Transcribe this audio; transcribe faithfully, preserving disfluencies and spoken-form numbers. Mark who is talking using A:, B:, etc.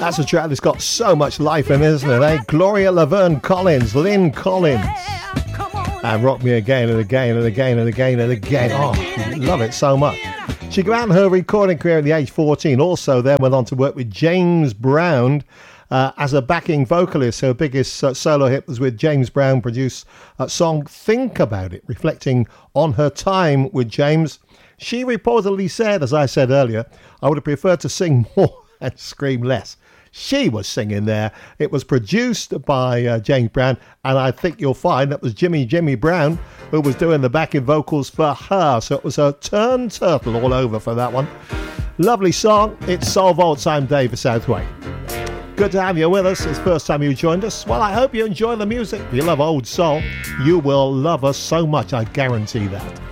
A: That's a track that's got so much life in it, isn't it, eh? Gloria Laverne Collins, Lynn Collins. And Rock Me Again and Again and Again and Again and Again. Oh, love it so much. She began her recording career at the age fourteen. Also then went on to work with James Brown uh, as a backing vocalist. Her biggest uh, solo hit was with James Brown produced a song Think About It, reflecting on her time with James. She reportedly said, as I said earlier, I would have preferred to sing more and scream less. She was singing there. It was produced by uh, James Brown, and I think you'll find that was Jimmy Jimmy Brown who was doing the backing vocals for her. So it was a turn turtle all over for that one. Lovely song. It's Soul Vaults. I'm David Southway. Good to have you with us. It's the first time you joined us. Well, I hope you enjoy the music. If you love old soul, you will love us so much. I guarantee that.